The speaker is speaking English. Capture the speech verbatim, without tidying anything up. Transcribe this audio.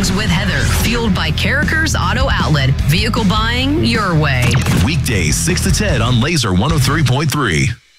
Cars with Heather, fueled by Carrickers Auto Outlet. Vehicle buying your way. Weekdays six to ten on Laser one oh three point three.